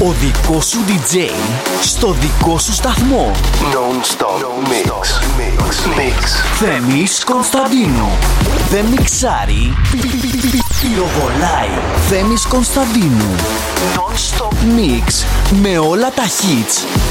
Ο δικός σου DJ στο δικό σου σταθμό. Non-stop mix. Θέμης Κωνσταντίνου. Δεν μιξάρει, πυροβολάει. Θέμης Κωνσταντίνου. Non-stop mix με όλα τα hits